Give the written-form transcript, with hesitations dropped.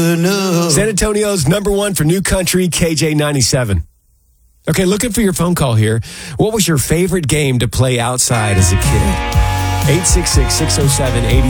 San Antonio's number one for new country, KJ97. Okay, looking for your phone call here. What was your favorite game to play outside as a kid? 866-607-80.